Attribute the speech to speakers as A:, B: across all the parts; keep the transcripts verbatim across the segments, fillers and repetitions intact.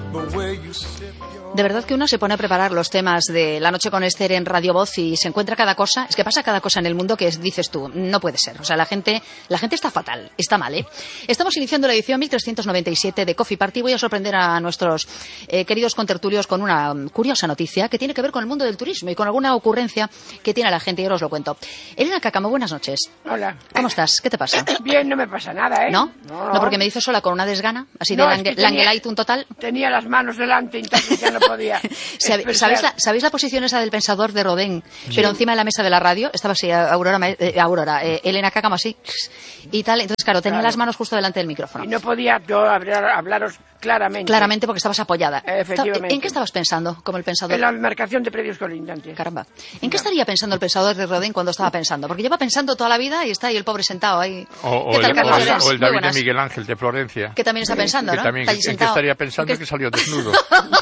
A: De verdad que uno se pone a preparar los temas de La Noche con Esther en Radio Voz y se encuentra cada cosa, es que pasa cada cosa en el mundo que es, dices tú, no puede ser. O sea, la gente, la gente está fatal, está mal, ¿eh? Estamos iniciando la edición mil trescientos noventa y siete de Coffee Party. Voy a sorprender a nuestros eh, queridos contertulios con una um, curiosa noticia que tiene que ver con el mundo del turismo y con alguna ocurrencia que tiene la gente y ahora os lo cuento. Elena Cácamo, buenas noches.
B: Hola.
A: ¿Cómo estás? ¿Qué te pasa?
B: Bien, no me pasa nada, ¿eh?
A: ¿No?
B: No,
A: no porque me dices sola con una desgana, así
B: no,
A: de
B: es que
A: langue, languelite un total.
B: Tenía las manos delante, entonces ya no podía.
A: ¿Sabéis la, ¿Sabéis la posición esa del pensador de Rodin? Sí. Pero encima de la mesa de la radio estaba así, Aurora, eh, Aurora eh, Elena Cácamo así, y tal. Entonces, claro, tenía claro. las manos justo delante del micrófono.
B: Y no podía yo hablar, hablaros claramente.
A: Claramente porque estabas apoyada.
B: Efectivamente.
A: ¿En qué estabas pensando como el pensador?
B: En la marcación de predios colindantes.
A: Caramba. ¿En qué estaría pensando el pensador de Rodin cuando estaba pensando? Porque lleva pensando toda la vida y está ahí el pobre sentado ahí.
C: O, o, el, o, el, o el David de Miguel Ángel de Florencia.
A: Que también está pensando,
C: que
A: ¿no?
C: También, ¿En qué estaría pensando? Que salió desnudo.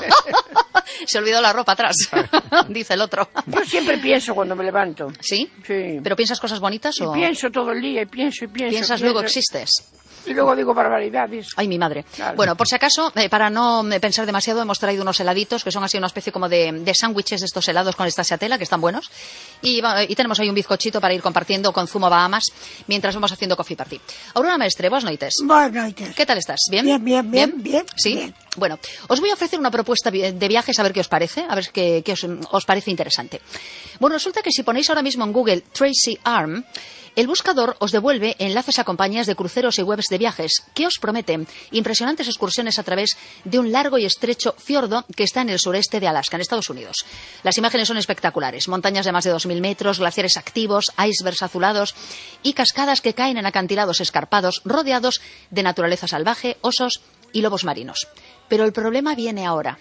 A: Se olvidó la ropa atrás, dice el otro.
B: Yo siempre pienso cuando me levanto.
A: ¿Sí?
B: Sí.
A: ¿Pero piensas cosas bonitas o...?
B: Y pienso todo el día, y pienso, y pienso.
A: ¿Piensas,
B: pienso.
A: luego existes?
B: Y luego digo barbaridades.
A: Ay, mi madre.
B: Claro.
A: Bueno, por si acaso, eh, para no pensar demasiado, hemos traído unos heladitos, que son así una especie como de, de sándwiches de estos helados con esta tela, que están buenos. Y, y tenemos ahí un bizcochito para ir compartiendo con zumo Bahamas, mientras vamos haciendo Coffee Party. Aurora Mestre, buenas noites.
D: Buenas noites.
A: ¿Qué tal estás? ¿Bien?
D: Bien, bien, bien, bien. bien
A: ¿Sí?
D: Bien.
A: Bueno, os voy a ofrecer una propuesta de viajes a ver qué os parece, a ver qué, qué os, os parece interesante. Bueno, resulta que si ponéis ahora mismo en Google Tracy Arm, el buscador os devuelve enlaces a compañías de cruceros y webs de viajes que os prometen impresionantes excursiones a través de un largo y estrecho fiordo que está en el sureste de Alaska, en Estados Unidos. Las imágenes son espectaculares. Montañas de más de dos mil metros, glaciares activos, icebergs azulados y cascadas que caen en acantilados escarpados rodeados de naturaleza salvaje, osos y lobos marinos. Pero el problema viene ahora.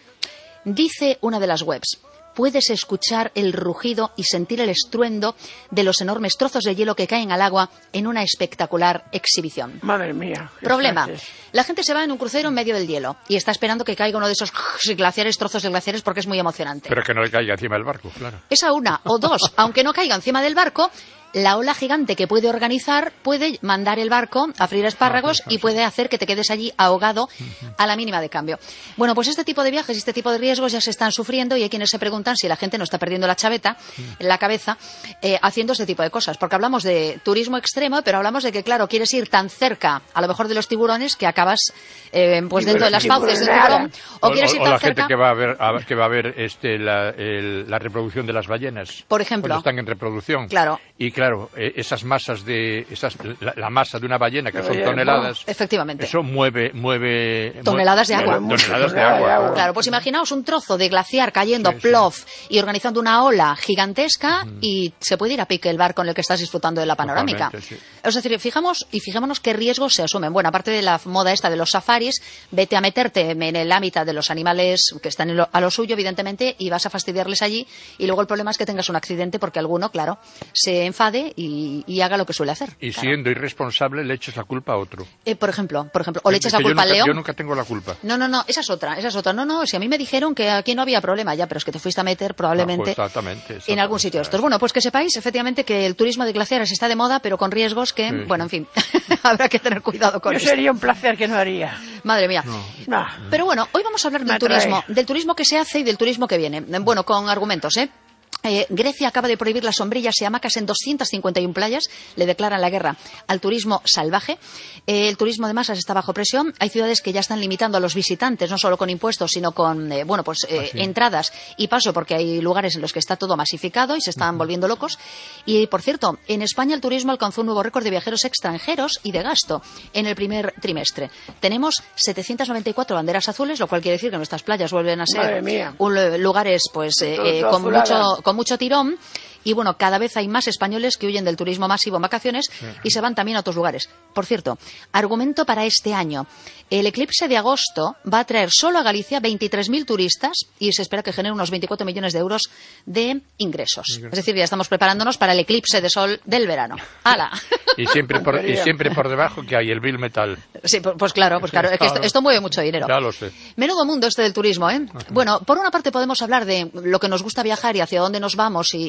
A: Dice una de las webs: puedes escuchar el rugido y sentir el estruendo de los enormes trozos de hielo que caen al agua en una espectacular exhibición.
B: Madre mía.
A: Problema.
B: Frases.
A: La gente se va en un crucero en medio del hielo y está esperando que caiga uno de esos glaciares, trozos de glaciares, porque es muy emocionante.
C: Pero que no le caiga encima del barco, claro.
A: Esa una. O dos, aunque no caiga encima del barco, la ola gigante que puede organizar puede mandar el barco a freír espárragos y puede hacer que te quedes allí ahogado a la mínima de cambio. Bueno, pues este tipo de viajes y este tipo de riesgos ya se están sufriendo y hay quienes se preguntan si la gente no está perdiendo la chaveta en la cabeza eh, haciendo este tipo de cosas. Porque hablamos de turismo extremo, pero hablamos de que, claro, quieres ir tan cerca, a lo mejor de los tiburones, que acabas eh, pues dentro de las fauces del tiburón. O,
C: o
A: quieres ir
C: o
A: tan
C: la
A: cerca...
C: gente que va a ver, a, que va a ver este, la, el, la reproducción de las ballenas.
A: Por ejemplo.
C: Cuando están en reproducción.
A: Claro.
C: Y claro, eh, esas masas de... Esas, la, la masa de una ballena, que son toneladas...
A: Efectivamente.
C: Eso mueve... mueve
A: toneladas de agua.
C: Mueve, toneladas de agua.
A: Claro, pues imaginaos un trozo de glaciar cayendo
C: sí,
A: plof
C: sí.
A: y organizando una ola gigantesca mm. y se puede ir a pique el barco en el que estás disfrutando de la panorámica.
C: Sí.
A: Es decir, fijamos y fijémonos qué riesgos se asumen. Bueno, aparte de la moda esta de los safaris, vete a meterte en el hábitat de los animales que están en lo, a lo suyo, evidentemente, y vas a fastidiarles allí y luego el problema es que tengas un accidente porque alguno, claro, se enfade y, y haga lo que suele hacer.
C: Y
A: claro.
C: siendo irresponsable le eches la culpa a otro.
A: Eh, por ejemplo, por ejemplo, o le echas la
C: yo
A: culpa
C: nunca,
A: al león.
C: Yo nunca tengo la culpa.
A: No, no, no, esa es otra, esa es otra. No, no, si a mí me dijeron que aquí no había problema ya, pero es que te fuiste a meter probablemente
C: no, pues exactamente, exactamente,
A: en algún sitio de estos. Bueno, pues que sepáis efectivamente que el turismo de glaciares está de moda, pero con riesgos que,
C: sí,
A: bueno, en fin, habrá que tener cuidado con
B: Yo
A: esto.
B: sería un placer que no haría.
A: Madre mía.
C: No.
B: No.
A: Pero bueno, hoy vamos a hablar del turismo, del turismo que se hace y del turismo que viene. Bueno, con argumentos, ¿eh? Eh, Grecia acaba de prohibir las sombrillas y hamacas en doscientas cincuenta y una playas. Le declaran la guerra al turismo salvaje. Eh, el turismo de masas está bajo presión. Hay ciudades que ya están limitando a los visitantes, no solo con impuestos, sino con eh, bueno, pues eh,
C: Así.
A: entradas y paso, porque hay lugares en los que está todo masificado y se están uh-huh. volviendo locos. Y, por cierto, en España el turismo alcanzó un nuevo récord de viajeros extranjeros y de gasto en el primer trimestre. Tenemos setecientas noventa y cuatro banderas azules, lo cual quiere decir que nuestras playas vuelven a ser un, lugares pues eh, eh, con mucho con mucho tirón. Y bueno, cada vez hay más españoles que huyen del turismo masivo en vacaciones y se van también a otros lugares. Por cierto, argumento para este año. El eclipse de agosto va a traer solo a Galicia veintitrés mil turistas y se espera que genere unos veinticuatro millones de euros de ingresos. Es decir, ya estamos preparándonos para el eclipse de sol del verano. ¡Hala!
C: Y siempre por, y siempre por debajo que hay el Bill Metal.
A: Sí, pues claro, pues claro, es que esto, esto mueve mucho dinero.
C: Ya lo sé.
A: Menudo mundo este del turismo, ¿eh? Bueno, por una parte podemos hablar de lo que nos gusta viajar y hacia dónde nos vamos y, y cuáles son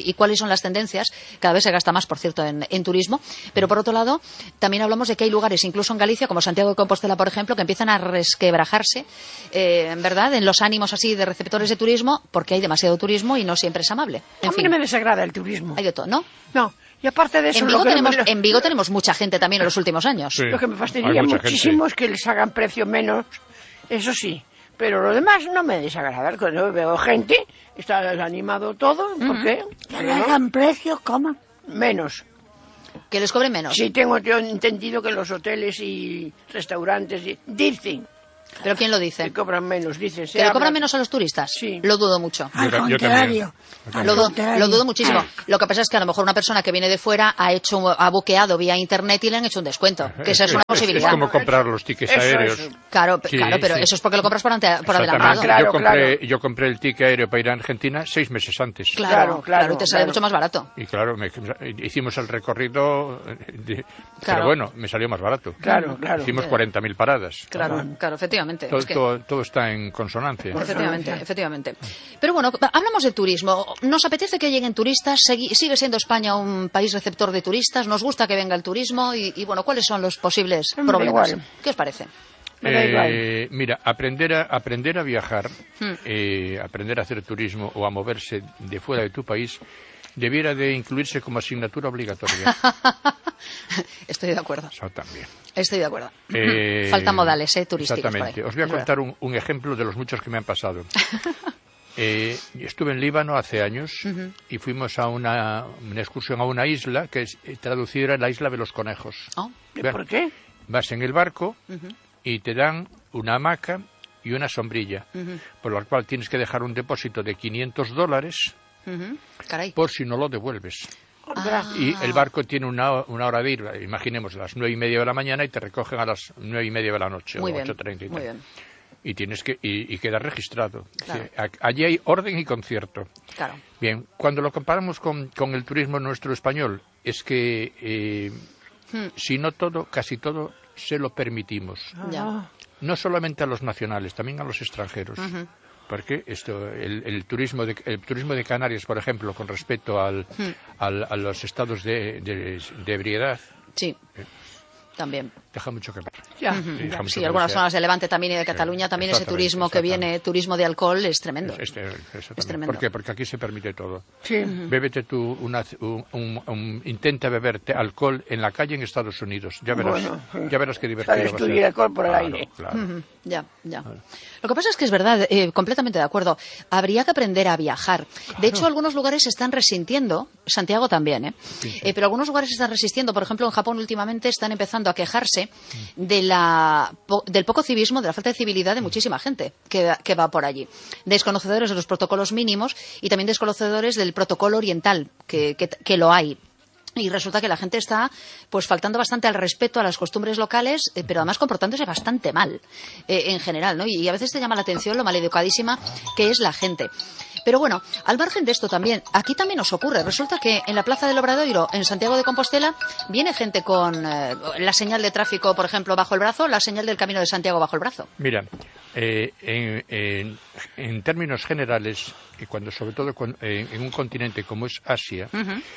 A: son las tendencias. Cada vez se gasta más, por cierto, en, en turismo. Pero por otro lado, también hablamos de que hay lugares, incluso en Galicia, como Santiago de Compostela, por ejemplo, que empiezan a resquebrajarse, eh, ¿verdad?, en los ánimos así de receptores de turismo, porque hay demasiado turismo y no siempre es amable. En
B: a mí
A: fin,
B: no me desagrada el turismo.
A: hay de todo, ¿no?
B: No, y aparte de eso...
A: En Vigo,
B: lo que
A: tenemos,
B: me,
A: en Vigo tenemos mucha gente también en los últimos años.
C: Sí.
B: lo que me
C: Hay
B: fastidia
C: mucha
B: muchísimo
C: gente.
B: es que les hagan precio menos, eso sí. Pero lo demás no me desagrada. Cuando veo gente, está animado todo, ¿por qué?
D: Que le hagan precio, ¿cómo?
B: Menos.
A: Que les cobren menos.
B: Sí, tengo yo entendido que los hoteles y restaurantes y- dicen
A: ¿Pero quién lo dice?
B: que cobran menos, dicen. se
A: ¿Que le
B: habla.
A: cobran menos a los turistas?
B: Sí.
A: Lo dudo mucho.
D: Al
C: Yo- yo
D: contrario.
C: también.
D: Al
A: Lo, du-
D: contrario.
A: lo dudo muchísimo. Lo que pasa es que a lo mejor una persona que viene de fuera ha hecho ha buqueado vía internet y le han hecho un descuento, que esa es una posibilidad.
C: Es como comprar los tickets
B: Eso,
C: aéreos.
B: eso.
A: Claro, p-
C: Sí,
A: claro, pero
C: sí.
A: eso es porque lo compras por, ante- por
C: Exactamente.
A: adelantado.
B: Claro,
C: yo, compré,
B: claro.
C: yo compré el ticket aéreo para ir a Argentina seis meses antes.
A: Claro,
B: Claro,
A: claro,
B: claro,
A: y te sale
B: claro.
A: mucho más barato.
C: Y claro, me- hicimos el recorrido, de-
A: Claro.
C: pero bueno, me salió más barato.
B: Claro, claro.
C: Hicimos cuarenta mil paradas.
A: Claro, claro, efectivamente.
C: Todo,
A: Es que-
C: todo- todo está en consonancia.
A: Efectivamente, efectivamente. Pero bueno, hablamos de turismo. ¿Nos apetece que lleguen turistas? Segui- ¿Sigue siendo España un país receptor de turistas? ¿Nos gusta que venga el turismo? Y, y bueno, ¿cuáles son los posibles
B: Me da
A: problemas?
B: igual.
A: ¿Qué os parece?
B: Me da igual.
C: Eh, mira, aprender a, aprender a viajar,
A: Hmm.
C: eh, aprender a hacer turismo o a moverse de fuera de tu país, debiera de incluirse como asignatura obligatoria.
A: Estoy de acuerdo.
C: Eso también.
A: Estoy de acuerdo.
C: Eh,
A: Faltan modales, ¿eh? Turísticos. por ahí.
C: Exactamente. Os voy a
A: Es
C: contar un, un ejemplo de los muchos que me han pasado. Eh, estuve en Líbano hace años y fuimos a una, una excursión a una isla que es eh, traducida la isla de los conejos.
A: Oh,
B: ¿Y
C: Ver,
B: por qué?
C: Vas en el barco y te dan una hamaca y una sombrilla, por lo cual tienes que dejar un depósito de quinientos dólares
A: ujú. Caray.
C: por si no lo devuelves.
B: Otra.
C: Y el barco tiene una, una hora de ir, imaginemos, a las nueve y media de la mañana y te recogen a las nueve y media de la noche
A: Muy
C: o
A: bien,
C: ocho treinta y
A: muy
C: tal.
A: bien.
C: Y tienes que y, y queda registrado.
A: Claro.
C: Sí, a- allí hay orden y concierto.
A: Claro.
C: Bien, cuando lo comparamos con, con el turismo nuestro español, es que eh,
A: Hmm.
C: si no todo, casi todo, se lo permitimos.
A: Ya.
C: No solamente a los nacionales, también a los extranjeros. Porque esto, el, el turismo de, el turismo de Canarias, por ejemplo, con respecto al,
A: Hmm.
C: al- a los estados de, de, de ebriedad,
A: Sí. También.
C: deja mucho que ver.
B: Ya.
C: Sí, deja mucho
A: Sí,
C: que
A: algunas
C: desear.
A: zonas de Levante también y de Cataluña también ese
C: exactamente,
A: turismo que viene,
C: exactamente.
A: turismo de alcohol, es tremendo.
C: Es, este- exactamente.
A: Es tremendo.
C: ¿Por qué? Porque aquí se permite todo.
B: Sí.
C: Bébete tú, una, un, un- un- intenta beberte alcohol en la calle en Estados Unidos. Ya verás,
B: Bueno, sí.
C: ya verás qué divertido
B: Sales
C: va a
B: tú
C: ser.
B: y el alcohol por el
C: Claro,
B: aire.
C: claro.
A: Ujú, Ya, ya. Lo que pasa es que es verdad, eh, completamente de acuerdo. Habría que aprender a viajar. De hecho, algunos lugares se están resintiendo, Santiago también, ¿eh? Eh, pero algunos lugares se están resistiendo. Por ejemplo, en Japón últimamente están empezando a quejarse de la, po- del poco civismo, de la falta de civilidad de muchísima gente que, va- que va por allí. Desconocedores de los protocolos mínimos y también desconocedores del protocolo oriental, que, que, que lo hay. Y resulta que la gente está pues faltando bastante al respeto a las costumbres locales, eh, pero además comportándose bastante mal eh, en general, ¿no? Y, y a veces te llama la atención lo maleducadísima que es la gente. Pero bueno, al margen de esto también, aquí también nos ocurre. Resulta que en la Plaza del Obradoiro, en Santiago de Compostela, viene gente con eh, la señal de tráfico, por ejemplo, bajo el brazo, la señal del Camino de Santiago bajo el brazo.
C: Mira, eh, en, en- en términos generales, y cuando sobre todo cuando- en, en un continente como es Asia,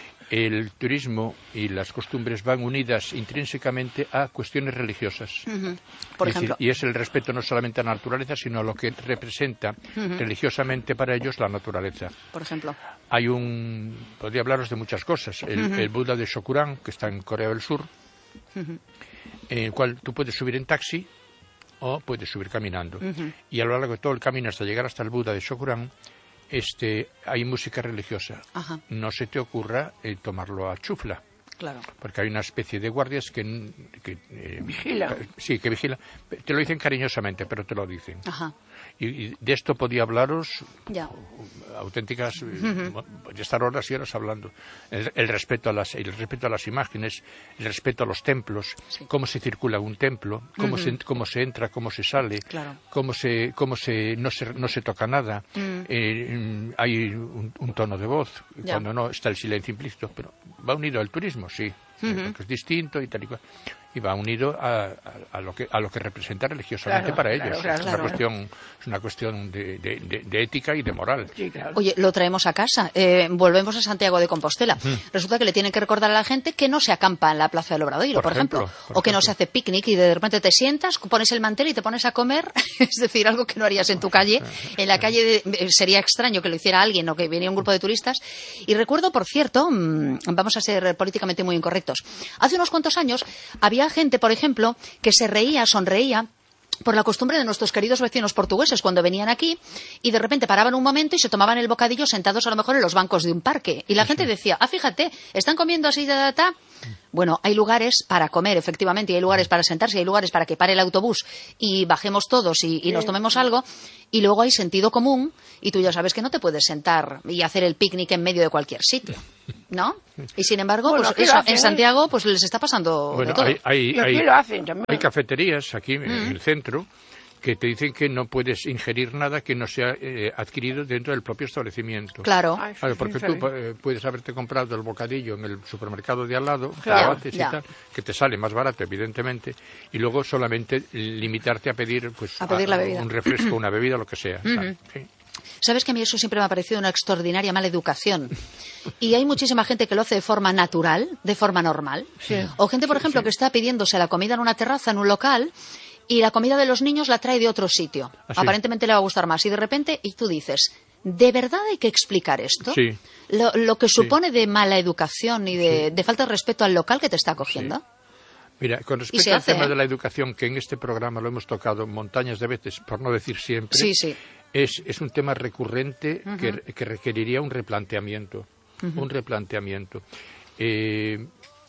C: el turismo y las costumbres van unidas intrínsecamente a cuestiones religiosas.
A: Ujú. Por
C: Es decir,
A: ejemplo.
C: y es el respeto no solamente a la naturaleza, sino a lo que representa religiosamente para ellos la naturaleza.
A: Por ejemplo.
C: Hay un... Podría hablaros de muchas cosas. El, el Buda de Shokuran, que está en Corea del Sur, en el cual tú puedes subir en taxi o puedes subir caminando. Y a lo largo de todo el camino hasta llegar hasta el Buda de Shokuran, este, hay música religiosa.
A: Ajá.
C: No se te ocurra eh, tomarlo a chufla,
A: Claro.
C: porque hay una especie de guardias que... que eh,
B: Vigila.
C: Sí, que vigilan. Te lo dicen cariñosamente, pero te lo dicen.
A: Ajá.
C: Y, y de esto podía hablaros
A: Ya.
C: auténticas, eh, podría estar horas y horas hablando. El, el respeto a las, el respeto a las imágenes, el respeto a los templos,
A: Sí.
C: cómo se circula un templo, cómo se cómo se entra, cómo se sale,
A: Claro.
C: cómo se cómo se no se no se toca nada. Eh, mm, hay un, un tono de voz
A: Ya.
C: cuando no está el silencio implícito, pero va unido al turismo, sí. uh-huh. eh, porque es distinto y tal y cual. Y va unido a, a, a lo que a lo que representa religiosamente
B: claro,
C: para
B: claro,
C: ellos.
B: claro,
C: es,
B: claro.
C: una cuestión, es una cuestión de, de, de, de ética y de moral.
B: Sí, claro.
A: Oye, lo traemos a casa. Eh, volvemos a Santiago de Compostela.
C: Uh-huh.
A: Resulta que le tienen que recordar a la gente que no se acampa en la Plaza del Obradoiro, por,
C: Por
A: ejemplo.
C: ejemplo, por
A: o que no
C: ejemplo.
A: se hace picnic y de repente te sientas, pones el mantel y te pones a comer. Es decir, algo que no harías en tu calle. En la calle de, sería extraño que lo hiciera alguien o que viniera un grupo de turistas. Y recuerdo, por cierto, mmm, vamos a ser políticamente muy incorrectos. Hace unos cuantos años había gente, por ejemplo, que se reía, sonreía por la costumbre de nuestros queridos vecinos portugueses cuando venían aquí y de repente paraban un momento y se tomaban el bocadillo sentados a lo mejor en los bancos de un parque. Y la gente decía, ah, fíjate, están comiendo así, ta, ta, ta. Bueno, hay lugares para comer, efectivamente, y hay lugares para sentarse, y hay lugares para que pare el autobús y bajemos todos y, y nos tomemos algo, y luego hay sentido común, y tú ya sabes que no te puedes sentar y hacer el picnic en medio de cualquier sitio, ¿no? Y sin embargo,
B: Bueno,
A: pues
B: aquí
A: eso,
B: lo hacen,
A: en Santiago pues les está pasando
C: Bueno,
A: de todo.
C: hay, hay,
B: Y aquí
C: hay,
B: lo hacen también.
C: hay cafeterías aquí en el centro que te dicen que no puedes ingerir nada que no sea eh, adquirido dentro del propio establecimiento.
A: Claro.
B: Ay,
C: Claro,
B: sí,
C: porque
B: sí,
C: tú
B: sí.
C: eh, puedes haberte comprado el bocadillo en el supermercado de al lado,
B: Claro,
C: lo haces y
A: ya.
C: tal, que te sale más barato, evidentemente, y luego solamente limitarte a pedir, pues,
A: A pedir la bebida.
C: un refresco, una bebida, lo que sea. tal, sí.
A: Sabes que a mí eso siempre me ha parecido una extraordinaria mala educación. Y hay muchísima gente que lo hace de forma natural, de forma normal.
B: Sí.
A: O gente, por
C: Sí,
A: ejemplo,
C: sí.
A: que está pidiéndose la comida en una terraza, en un local, y la comida de los niños la trae de otro sitio.
C: Ah, sí.
A: Aparentemente le va a gustar más. Y de repente, y tú dices, ¿de verdad hay que explicar esto?
C: Sí.
A: Lo, lo que supone de mala educación y de, de falta de respeto al local que te está acogiendo.
C: Sí. Mira, con
A: Y se
C: respecto al
A: hace,
C: tema
A: ¿eh?
C: de la educación, que en este programa lo hemos tocado montañas de veces, por no decir siempre,
A: Sí, sí.
C: Es, es un tema recurrente uh-huh. que, que requeriría un replanteamiento. Uh-huh. Un replanteamiento. Eh,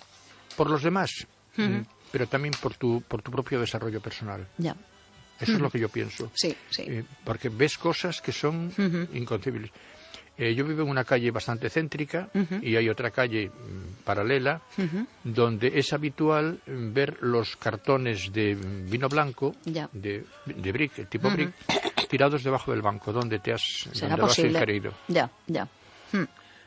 C: por los demás, uh-huh. pero también por tu, por tu propio desarrollo personal.
A: Ya.
C: Eso uh-huh. es lo que yo pienso.
A: Sí, sí.
C: Eh, porque ves cosas que son uh-huh. inconcebibles. Eh, yo vivo en una calle bastante céntrica uh-huh. y hay otra calle mm, paralela uh-huh. donde es habitual mm, ver los cartones de vino blanco,
A: ya.
C: de, de brick, tipo
A: uh-huh.
C: brick, tirados debajo del banco donde te has,
A: ¿Será
C: donde lo has
A: posible?
C: ingerido.
A: Ya, ya. Hmm.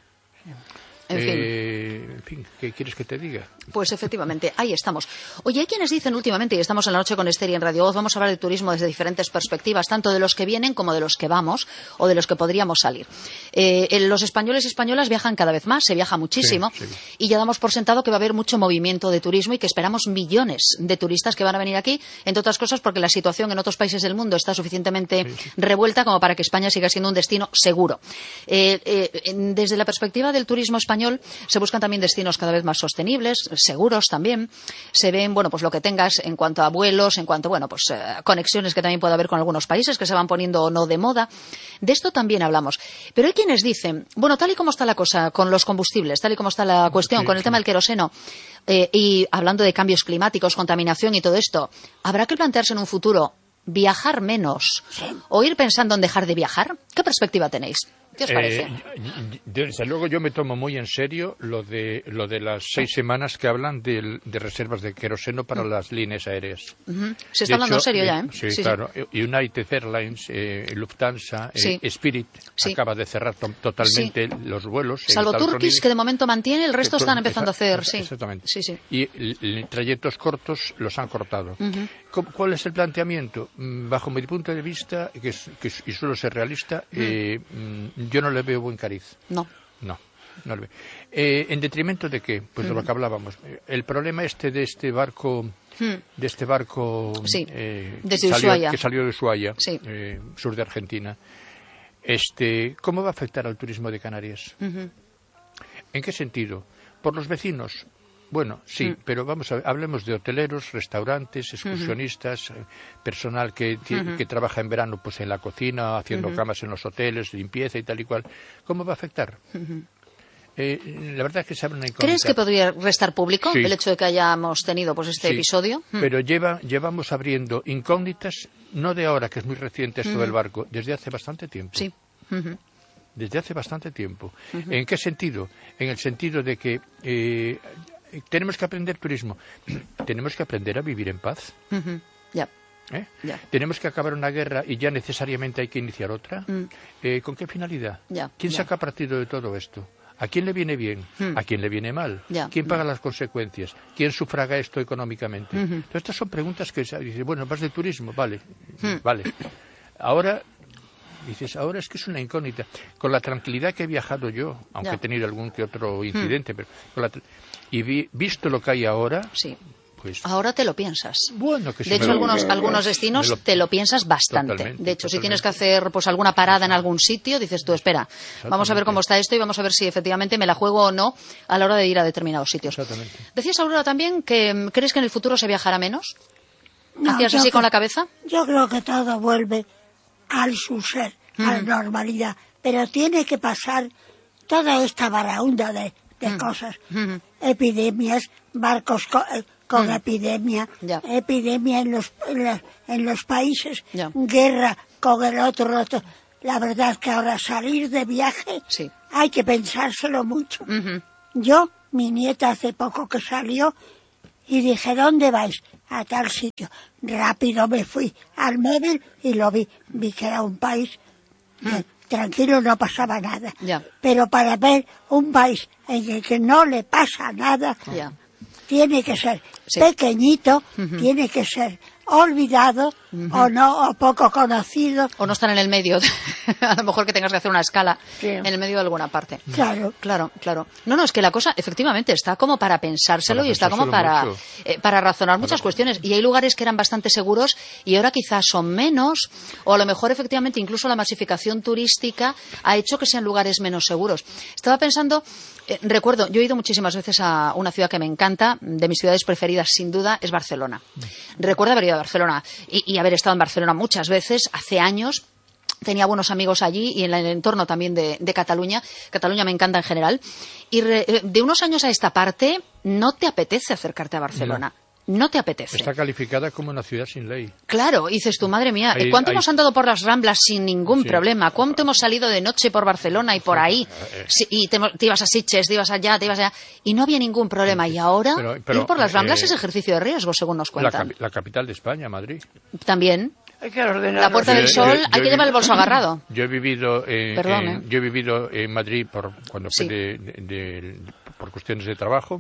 A: En fin.
C: Eh, en fin, ¿qué quieres que te diga?
A: Pues efectivamente, ahí estamos. Oye, hay quienes dicen últimamente, y estamos en la noche con Esther y en Radio Voz, vamos a hablar de turismo desde diferentes perspectivas, tanto de los que vienen como de los que vamos o de los que podríamos salir. Eh, los españoles y españolas viajan cada vez más, se viaja muchísimo,
C: Sí, sí.
A: y ya damos por sentado que va a haber mucho movimiento de turismo y que esperamos millones de turistas que van a venir aquí, entre otras cosas porque la situación en otros países del mundo está suficientemente
C: Sí, sí.
A: revuelta como para que España siga siendo un destino seguro. Eh, eh, desde la perspectiva del turismo español, se buscan también destinos cada vez más sostenibles, seguros también. Se ven, bueno, pues lo que tengas en cuanto a vuelos, en cuanto, bueno, pues eh, conexiones que también puede haber con algunos países que se van poniendo o no de moda. De esto también hablamos. Pero hay quienes dicen, bueno, tal y como está la cosa con los combustibles, tal y como está la cuestión
C: Sí,
A: con el
C: sí.
A: tema del queroseno, eh, y hablando de cambios climáticos, contaminación y todo esto, ¿habrá que plantearse en un futuro viajar menos o ir pensando en dejar de viajar? ¿Qué perspectiva tenéis? ¿Qué os parece?
C: Eh, y- y- desde luego yo me tomo muy en serio lo de lo de las seis semanas que hablan del- de, reservas de queroseno para las líneas aéreas.
A: Ujú. Se
C: De
A: está hablando en
C: hecho,
A: serio
C: eh,
A: ya, ¿eh?
C: Sí, claro. United Airlines, eh, Lufthansa, eh,
A: Sí.
C: Spirit
A: Sí.
C: acaba de cerrar to- totalmente los vuelos. en
A: Salvo
C: Estados
A: Turkish,
C: Unidos.
A: que de momento mantiene, el resto
C: Que-
A: están empezando a
C: exa-
A: hacer, sí.
C: Exactamente.
A: Sí, sí.
C: Y l- l- trayectos cortos los han cortado. ¿Cómo- ¿Cuál es el planteamiento? Mm, Bajo mi punto de vista, que es- que es- y suelo ser realista, eh, mm, yo no le veo buen cariz.
A: No.
C: No, no le veo. Eh, ¿En detrimento de qué? Pues de lo que hablábamos. Eh, El problema este de este barco, de este barco
A: Sí,
C: eh,
A: desde
C: que, salió,
A: Ushuaia.
C: que salió de Ushuaia,
A: Sí.
C: eh, sur de Argentina, este, ¿cómo va a afectar al turismo de Canarias? ¿En qué sentido? ¿Por los vecinos? Bueno, sí,
A: Mm.
C: pero vamos a ver, hablemos de hoteleros, restaurantes, excursionistas, eh, personal que, ti- que trabaja en verano pues en la cocina, haciendo camas en los hoteles, limpieza y tal y cual. ¿Cómo va a afectar? Eh, la verdad es que se abre una incógnita.
A: ¿Crees que podría restar público
C: Sí.
A: el hecho de que hayamos tenido pues este
C: Sí,
A: episodio? Mm.
C: Pero lleva, llevamos abriendo incógnitas, no de ahora, que es muy reciente esto del barco, desde hace bastante tiempo.
A: Sí. Ujú.
C: Desde hace bastante tiempo. ¿En qué sentido? En el sentido de que eh, tenemos que aprender turismo. Tenemos que aprender a vivir en paz.
A: Ujú. Ya.
C: ¿eh?
A: Ya.
C: Tenemos que acabar una guerra y ya necesariamente hay que iniciar otra.
A: Mm.
C: Eh, ¿Con qué finalidad?
A: Ya,
C: ¿Quién
A: ya.
C: saca partido de todo esto? ¿A quién le viene bien?
A: Hmm.
C: ¿A quién le viene mal?
A: Ya.
C: ¿Quién paga las consecuencias? ¿Quién sufraga esto económicamente?
A: Uh-huh.
C: Entonces, estas son preguntas que dices, bueno, vas de turismo, vale,
A: Hmm.
C: vale. Ahora, dices, ahora es que es una incógnita. Con la tranquilidad que he viajado yo, aunque
A: Ya.
C: he tenido algún que otro incidente, pero con la tra- y vi- visto lo que hay ahora,
A: Sí.
C: pues...
A: Ahora te lo piensas.
C: Bueno, que sí
A: De
C: me
A: hecho,
C: lo-
A: algunos, algunos
C: me
A: destinos
C: lo-
A: te lo piensas bastante.
C: Totalmente,
A: De hecho, si
C: totalmente.
A: tienes que hacer pues alguna parada en algún sitio, dices tú, espera, vamos a ver cómo está esto y vamos a ver si efectivamente me la juego o no a la hora de ir a determinados sitios.
C: Exactamente.
A: Decías, Aurora, también que mm, crees que en el futuro se viajará menos.
D: No,
A: ¿Hacías
D: yo
A: así con
D: cre-
A: la cabeza?
D: Yo creo que todo vuelve al su ser, a la normalidad. Pero tiene que pasar toda esta baraunda de, de cosas.
A: Ujú.
D: Epidemias, barcos co- eh, con epidemia,
A: Ya.
D: epidemia en los, en, la- en los países,
A: Ya.
D: guerra con el otro, otro. La verdad que ahora salir de viaje
A: Sí.
D: hay que pensárselo mucho.
A: Ujú.
D: Yo, mi nieta hace poco que salió y dije, ¿dónde vais? A tal sitio. Rápido me fui al móvil y lo vi. Vi que era un país que tranquilo, no pasaba nada.
A: Ya.
D: Pero para ver un país en el que no le pasa nada,
A: Ya.
D: tiene que ser
A: Sí.
D: pequeñito, tiene que ser olvidado o no o poco conocido.
A: O no estar en el medio. A lo mejor que tengas que hacer una escala
B: Sí.
A: en el medio de alguna parte.
D: Claro.
A: Claro, claro. No, no, es que la cosa efectivamente está como para pensárselo
C: Para
A: y está como
C: pensárselo
A: para,
C: mucho.
A: eh, para razonar muchas cuestiones. Y hay lugares que eran bastante seguros y ahora quizás son menos, o a lo mejor efectivamente incluso la masificación turística ha hecho que sean lugares menos seguros. Estaba pensando, eh, recuerdo, yo he ido muchísimas veces a una ciudad que me encanta, de mis ciudades preferidas sin duda, es Barcelona. Recuerdo haber ido a Barcelona y, y haber estado en Barcelona muchas veces, hace años. Tenía buenos amigos allí y en el entorno también de, de Cataluña. Cataluña me encanta en general. Y re- eh, de unos años a esta parte, no te apetece acercarte a Barcelona. No te apetece.
C: Está calificada como una ciudad sin ley.
A: Claro, dices tu madre mía,
C: Hay-
A: ¿cuánto
C: hay-
A: hemos andado por las Ramblas sin ningún
C: Sí.
A: problema? ¿Cuánto hemos salido de noche por Barcelona y por ahí? Sí, y te, te ibas a Sitges, te ibas allá, te ibas allá, y no había ningún problema. Y ahora,
C: Pero- pero,
A: ir por las Ramblas
C: eh,
A: es ejercicio de riesgo, según nos
C: La,
A: cuentan.
C: capi- la capital de España, Madrid.
A: También,
B: Hay que ordenar.
A: la Puerta
C: Yo-
A: del
C: yo-
A: Sol,
C: yo
A: hay
C: he
A: que llevar el
C: vivi-
A: bolso agarrado.
C: Yo he vivido, en-
A: Perdón,
C: en-
A: ¿eh?
C: yo he vivido en Madrid por cuando fue
A: Sí.
C: de- de- de- por cuestiones de trabajo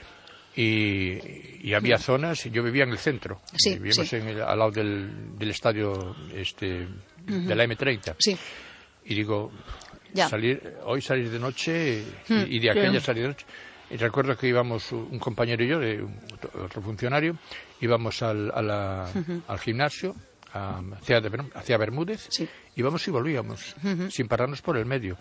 C: y, y había zonas. Yo vivía en el centro.
A: Sí,
C: Vivíamos
A: sí.
C: en el- al lado del, del estadio este de la eme treinta.
A: Sí,
C: Y digo,
A: Ya.
C: salir hoy salir de noche y, y de aquella salir de noche. Y recuerdo que íbamos, un compañero y yo, de un- otro funcionario, íbamos al, a la- al gimnasio, a- hacia, de Berm- hacia Bermúdez,
A: Sí.
C: íbamos y volvíamos, sin pararnos por el medio.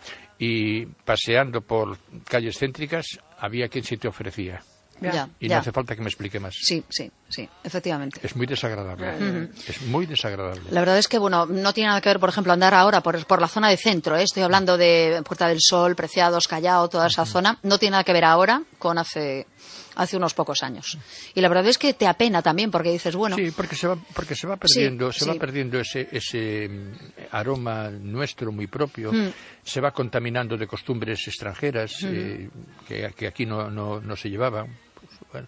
C: Y paseando por calles céntricas, había quien se te ofrecía.
A: ya,
C: Y
A: ya.
C: no hace falta que me explique más.
A: Sí, sí, sí, efectivamente.
C: Es muy desagradable. Es muy desagradable.
A: La verdad es que, bueno, no tiene nada que ver, por ejemplo, andar ahora por, por la zona de centro, ¿eh? Estoy hablando de Puerta del Sol, Preciados, Callao, toda esa zona. No tiene nada que ver ahora con hace, hace unos pocos años. Y la verdad es que te apena también, porque dices, bueno,
C: Sí, porque se va, porque se va perdiendo, se
A: sí.
C: va perdiendo ese, ese mm, aroma nuestro muy propio,
A: Mm.
C: se va contaminando de costumbres extranjeras eh, que, que aquí no, no, no se llevaban. Pues, bueno,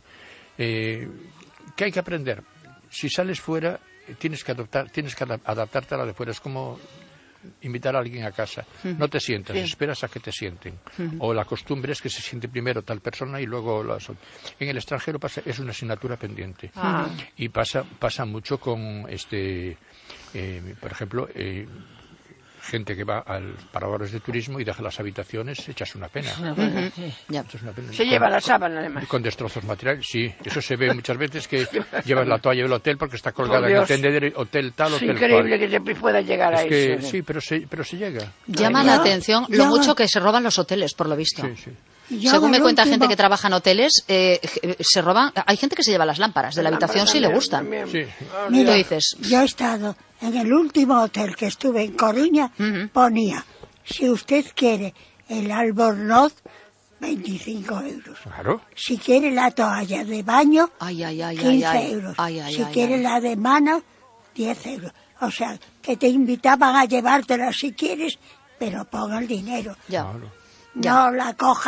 C: eh, ¿qué hay que aprender? Si sales fuera, eh, tienes que adoptar, tienes que adap- adaptarte a la de fuera. Es como invitar a alguien a casa. No te sientas, esperas a que te sienten. O la costumbre es que se siente primero tal persona y luego las otras. En el extranjero pasa, es una asignatura pendiente.
B: Ah.
C: Y pasa pasa mucho con, este eh, por ejemplo, eh, gente que va al paradores de turismo y deja las habitaciones, echas una pena.
A: ya.
C: Echas una pena.
B: Se
C: Con-
B: lleva la sábana, además.
C: con destrozos materiales, sí. Eso se ve muchas veces que llevas la toalla del hotel porque está colgada
B: Por
C: en el
B: Dios.
C: tendedero, hotel tal,
B: Es
C: hotel
B: increíble
C: cual.
B: que se pueda llegar a
C: Es que
B: eso.
C: sí, pero se, pero se llega.
A: Llama
B: Ay,
A: la
B: no.
A: atención lo
D: Yo-
A: mucho que se roban los hoteles, por lo visto.
C: Sí, sí.
D: Yo
A: Según me
D: el
A: cuenta
D: último-
A: gente que trabaja en hoteles, eh, se roban. Hay gente que se lleva las lámparas de la habitación si le gustan.
C: Sí.
A: ¿Qué dices?
D: Yo he estado en el último hotel que estuve en Coruña,
A: Ujú.
D: ponía, si usted quiere el albornoz, veinticinco euros.
C: Claro.
D: Si quiere la toalla de baño,
A: Ay, ay, ay, ay,
D: quince
A: ay.
D: euros.
A: Ay, ay,
D: si
A: ay,
D: quiere
A: ay.
D: la de mano, diez euros. O sea, que te invitaban a llevártela si quieres, pero ponga el dinero.
A: Ya.
C: Claro.
A: Ya.
D: No la cojas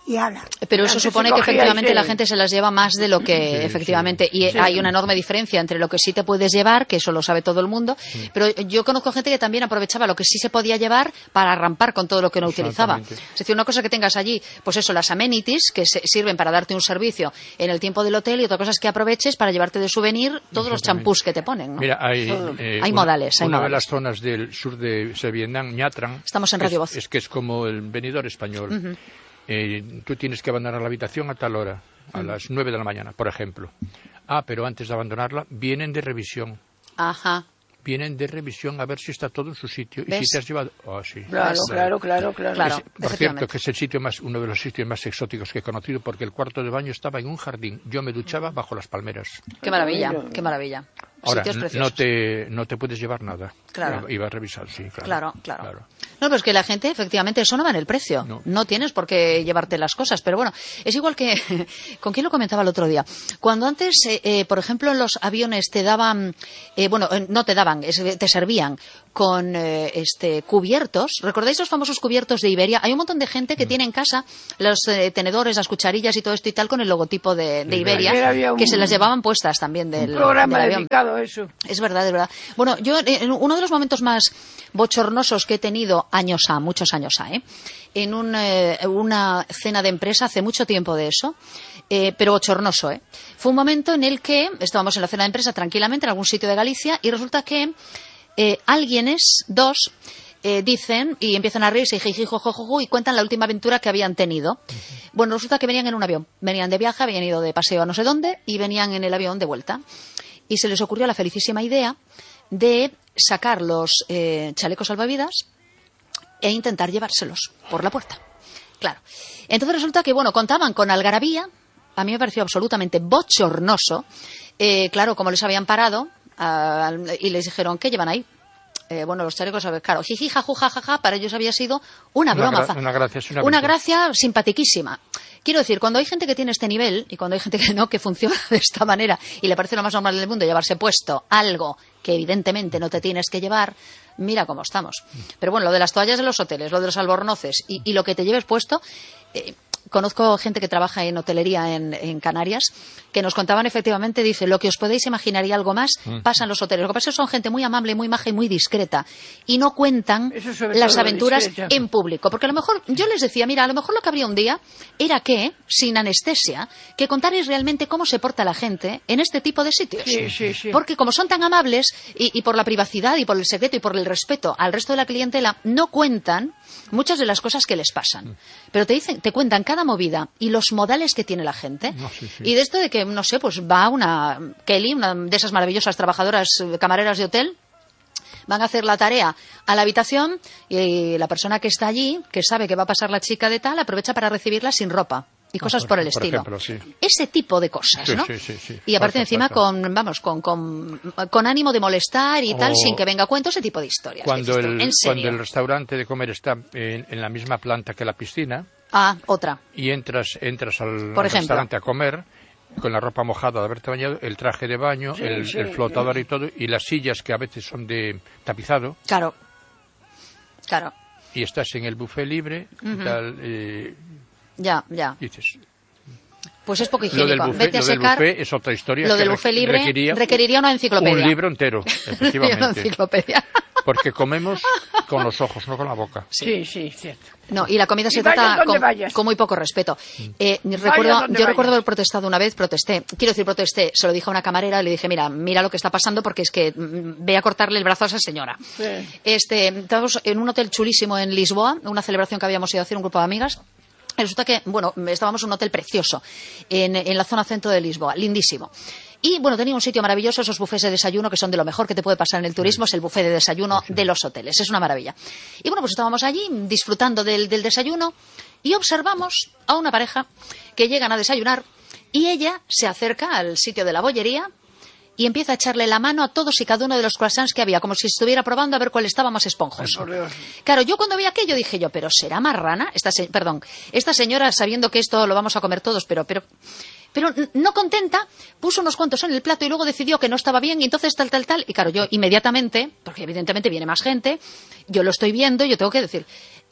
D: y ala.
A: Pero eso
B: Antes
A: supone
B: se
A: que
B: cogía
A: efectivamente
B: y se-
A: la gente se las lleva más de lo que
C: Sí,
A: efectivamente. Y
B: Sí.
A: hay una enorme diferencia entre lo que sí te puedes llevar, que eso lo sabe todo el mundo, pero yo conozco gente que también aprovechaba lo que sí se podía llevar para rampar con todo lo que no utilizaba.
C: Exactamente.
A: Es decir, una cosa que tengas allí, pues eso, las amenities, que se- sirven para darte un servicio en el tiempo del hotel, y otra cosa es que aproveches para llevarte de souvenir todos los
C: Exactamente.
A: champús que te ponen, ¿no?
C: Mira, hay, eh,
A: Hay
C: una-
A: modales, hay
C: una
A: modales.
C: de las zonas del sur de Vietnam, Nha Trang,
A: Estamos en
C: que
A: Radio
C: es,
A: Voz.
C: es que es como el venidor español. Eh, tú tienes que abandonar la habitación a tal hora, a las nueve de la mañana, por ejemplo. Ah, pero antes de abandonarla, vienen de revisión.
A: Ajá.
C: Vienen de revisión a ver si está todo en su sitio. Y
A: ¿Ves?
C: si te has llevado... Oh, sí.
B: Claro, claro, claro, claro.
A: Claro.
C: Es- por
A: efectivamente.
C: cierto, que es el sitio más, uno de los sitios más exóticos que he conocido, porque el cuarto de baño estaba en un jardín. Yo me duchaba bajo las palmeras.
A: Qué maravilla, qué maravilla.
C: Ahora,
A: Sitios
C: n-
A: preciosos.
C: no te, no te puedes llevar nada.
A: Claro.
C: Iba a revisar, sí, claro.
A: Claro, claro. No, pero es que la gente, efectivamente, eso no va en el precio. No,
C: No.
A: tienes por qué llevarte las cosas. Pero bueno, es igual que... ¿Con quién lo comentaba el otro día? Cuando antes, eh, eh, por ejemplo, en los aviones te daban... eh, bueno, eh, no te daban, es- te servían con eh, este cubiertos. ¿Recordáis los famosos cubiertos de Iberia? Hay un montón de gente que tiene en casa los eh, tenedores, las cucharillas y todo esto y tal con el logotipo de, de
C: De
A: Iberia,
B: Iberia. Había un-
A: que se las llevaban puestas también del,
B: Un programa
A: del avión.
B: dedicado a eso.
A: Es verdad, es verdad. Bueno, yo, eh, en uno de los momentos más bochornosos que he tenido, años a, muchos años a, ¿eh? en un, eh, una cena de empresa, hace mucho tiempo de eso, eh, pero bochornoso, ¿eh? Fue un momento en el que estábamos en la cena de empresa tranquilamente en algún sitio de Galicia y resulta que eh, alguienes, dos, eh, dicen y empiezan a reírse y jiji, jo, jo, jo, jo, y cuentan la última aventura que habían tenido. Bueno, resulta que venían en un avión, venían de viaje, habían ido de paseo a no sé dónde y venían en el avión de vuelta. Y se les ocurrió la felicísima idea de sacar los eh, chalecos salvavidas e intentar llevárselos por la puerta. Claro. Entonces resulta que, bueno, contaban con algarabía. A mí me pareció absolutamente bochornoso. Eh, claro, como les habían parado ah, y les dijeron, ¿qué llevan ahí? Eh, bueno, los chalecos, claro, jiji, jaju, jajaja, para ellos había sido una
C: Una
A: broma.
C: gra-
A: fa-
C: una gracia, es una
A: una
C: broma.
A: gracia simpatiquísima. Quiero decir, cuando hay gente que tiene este nivel y cuando hay gente que no, que funciona de esta manera y le parece lo más normal del mundo llevarse puesto algo que evidentemente no te tienes que llevar, mira cómo estamos. Pero bueno, lo de las toallas de los hoteles, lo de los albornoces y, y lo que te lleves puesto... eh, conozco gente que trabaja en hotelería en, en Canarias que nos contaban efectivamente, dice, lo que os podéis imaginar y algo más pasa en los hoteles. Lo que pasa es que son gente muy amable, muy maja y muy discreta y no cuentan
B: Eso sobre
A: las
B: todo,
A: aventuras
B: discreta.
A: en público. Porque a lo mejor, yo les decía, mira, a lo mejor lo que habría un día era que, sin anestesia, que contarais realmente cómo se porta la gente en este tipo de sitios.
B: Sí, sí, sí.
A: Porque como son tan amables y, y por la privacidad y por el secreto y por el respeto al resto de la clientela, no cuentan muchas de las cosas que les pasan. Pero te dicen, te cuentan cada movida y los modales que tiene la gente.
C: No, sí, sí.
A: Y de esto de que, no sé, pues va una Kelly, una de esas maravillosas trabajadoras eh, camareras de hotel, van a hacer la tarea a la habitación y la persona que está allí, que sabe que va a pasar la chica de tal, aprovecha para recibirla sin ropa. Y cosas
C: por-
A: por el
C: por
A: estilo.
C: ejemplo, sí.
A: Ese tipo de cosas,
C: Sí,
A: ¿no?
C: sí, sí, sí.
A: Y aparte
C: Pasa,
A: encima
C: pasa.
A: con, vamos, con, con, con ánimo de molestar y tal,
C: O
A: sin que venga a cuento, ese tipo de historias.
C: Cuando
A: Dices tú,
C: el,
A: ¿en serio?
C: cuando el restaurante de comer está en, en la misma planta que la piscina
A: Ah, otra.
C: y entras, entras al,
A: Por
C: al
A: ejemplo.
C: restaurante a comer con la ropa mojada de haberte bañado, el traje de baño,
B: Sí,
C: el,
B: sí,
C: el flotador y todo, y las sillas que a veces son de tapizado,
A: Claro. Claro.
C: y estás en el buffet libre, y tal, eh,
A: Ya, ya.
C: dices...
A: Pues es poco
C: Lo del
A: higiénico.
C: buffet,
A: Vete a
C: lo del
A: secar.
C: buffet es otra historia.
A: Lo
C: que
A: del
C: re-
A: buffet libre
C: requeriría
A: requeriría una enciclopedia.
C: Un libro entero,
A: Una
C: efectivamente.
A: enciclopedia.
C: Porque comemos con los ojos, no con la boca.
B: Sí, sí, cierto.
A: No, y la comida se
B: Y vayas
A: trata
B: donde
A: con,
B: vayas.
A: con muy poco respeto. Eh, recuerdo,
B: donde
A: yo
B: vayas.
A: recuerdo haber protestado una vez, protesté. Quiero decir, protesté. Se lo dije a una camarera y le dije, mira, mira lo que está pasando porque es que mm, ve a cortarle el brazo a esa señora.
B: Sí.
A: Este, estábamos en un hotel chulísimo en Lisboa, una celebración que habíamos ido a hacer un grupo de amigas. Resulta que, bueno, estábamos en un hotel precioso, en, en la zona centro de Lisboa, lindísimo. Y, bueno, tenía un sitio maravilloso, esos bufés de desayuno, que son de lo mejor que te puede pasar en el turismo, es el buffet de desayuno de los hoteles, es una maravilla. Y, bueno, pues estábamos allí disfrutando del, del desayuno y observamos a una pareja que llegan a desayunar y ella se acerca al sitio de la bollería y empieza a echarle la mano a todos y cada uno de los croissants que había, como si estuviera probando a ver cuál estaba más esponjoso.
B: Por Dios.
A: Claro, yo cuando vi aquello dije yo, pero será marrana, esta se- perdón, esta señora sabiendo que esto lo vamos a comer todos, pero, pero, pero n- no contenta, puso unos cuantos en el plato y luego decidió que no estaba bien y entonces tal, tal, tal, y claro, yo inmediatamente, porque evidentemente viene más gente, yo lo estoy viendo y yo tengo que decir,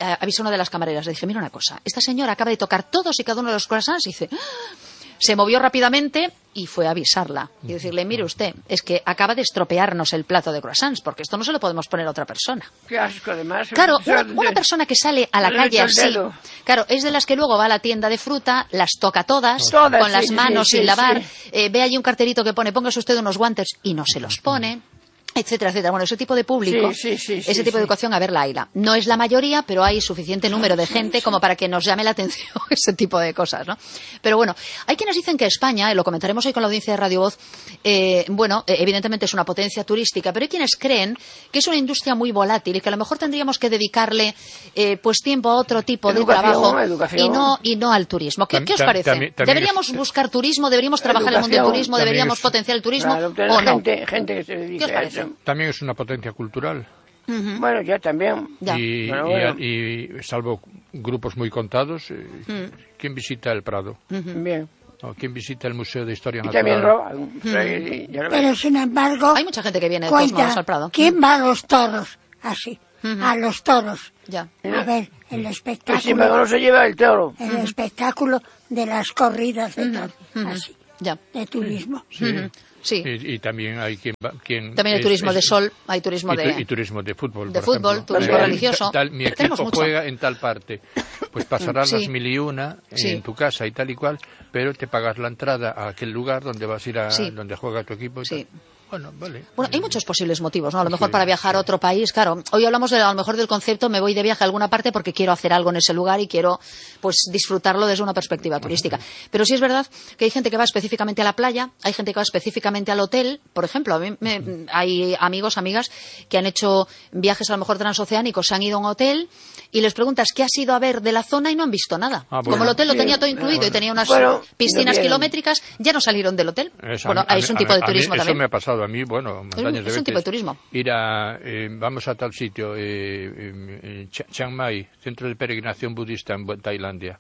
A: eh, avisó a una de las camareras, le dije, mira una cosa, esta señora acaba de tocar todos y cada uno de los croissants y dice... ¡Ah! Se movió rápidamente y fue a avisarla y decirle, mire usted, es que acaba de estropearnos el plato de croissants, porque esto no se lo podemos poner a otra persona.
B: Qué asco, además.
A: Claro, una, una persona que sale a la
B: Le
A: calle
B: echo el
A: así,
B: dedo.
A: claro, es de las que luego va a la tienda de fruta, las toca todas,
B: Todas,
A: con las
B: sí,
A: manos
B: sí,
A: sin
B: sí,
A: lavar,
B: sí.
A: eh, ve allí un cartelito que pone, póngase usted unos guantes y no se los pone. Etcétera, etcétera. Bueno, ese tipo de público,
B: Sí, sí, sí,
A: ese
B: sí,
A: tipo de
B: sí.
A: educación, a ver, la hayla. No es la mayoría, pero hay suficiente número de gente como para que nos llame la atención ese tipo de cosas, ¿no? Pero bueno, hay quienes dicen que España, y lo comentaremos hoy con la audiencia de Radio Voz, eh, bueno, eh, evidentemente es una potencia turística, pero hay quienes creen que es una industria muy volátil y que a lo mejor tendríamos que dedicarle eh, pues tiempo a otro tipo de
B: Educación,
A: trabajo
B: educación.
A: y no y no al turismo. ¿Qué,
C: Tam-
A: ¿qué os
C: tam-
A: parece?
C: también- también
A: ¿Deberíamos
C: es-
A: buscar turismo? ¿Deberíamos trabajar en el mundo del
B: Educación,
A: turismo?
C: también
A: ¿Deberíamos
C: es-
A: potenciar el turismo
B: Claro, tener
A: o no?
B: gente, gente que se dedique
A: ¿Qué os
B: a
A: parece?
B: eso.
C: También es una potencia cultural.
B: Bueno, ya también.
A: Ya.
C: Y,
B: Bueno,
C: y-
B: bueno.
C: y salvo grupos muy contados, eh,
A: Mm.
C: ¿quién visita el Prado?
B: Bien.
C: ¿O quién visita el Museo de Historia
B: Y
C: Natural?
B: también roban. Sí, ya lo ves.
D: Pero sin embargo,
A: Hay mucha gente que viene de todos
D: cuenta,
A: modos al Prado.
D: ¿quién va a los toros? Así, a los toros.
A: Ya.
D: A ver, el
B: Pues sin embargo
D: espectáculo,
B: no se lleva el toro.
D: el espectáculo de las corridas de toros, así,
A: Ya.
D: de turismo.
C: Sí.
A: Sí.
C: Y, y también hay quien... va- quien
A: También hay
C: es-
A: turismo
C: es-
A: de sol, hay turismo
C: y, tu-
A: de...
C: y turismo de fútbol,
A: de
C: por
A: fútbol,
C: ejemplo.
A: turismo
C: Eh,
A: religioso.
C: Tal, mi
A: Tenemos
C: equipo
A: mucho.
C: juega en tal parte. Pues pasarás
A: Sí.
C: las mil y una
A: Sí.
C: en tu casa y tal y cual, pero te pagas la entrada a aquel lugar donde vas a ir a
A: Sí.
C: donde juega tu equipo. Y
A: Sí.
C: tal. Bueno, vale.
A: Bueno, hay muchos posibles motivos, ¿no? A lo mejor
C: Sí,
A: para viajar a otro país, claro. Hoy hablamos de, a lo mejor del concepto me voy de viaje a alguna parte porque quiero hacer algo en ese lugar y quiero pues disfrutarlo desde una perspectiva turística. Pero sí es verdad que hay gente que va específicamente a la playa, hay gente que va específicamente al hotel. Por ejemplo, a mí me- hay amigos, amigas que han hecho viajes a lo mejor transoceánicos, se han ido a un hotel y les preguntas qué has ido a ver de la zona y no han visto nada.
C: Ah, bueno.
A: Como el hotel lo
B: Sí,
A: tenía todo incluido
C: bueno.
A: y tenía unas
B: Bueno,
A: piscinas
B: no bien.
A: kilométricas, ya no salieron del hotel.
C: Es, a
A: bueno,
C: mí- a
A: es un
C: mí-
A: tipo
C: a
A: de
C: mí-
A: turismo
C: eso
A: también.
C: me ha pasado a mí, bueno, montañas de
A: es un tipo de
C: veces.
A: turismo.
C: Ir a, eh, vamos a tal sitio, eh, eh, Ch- Chiang Mai, centro de peregrinación budista en Bu- Tailandia.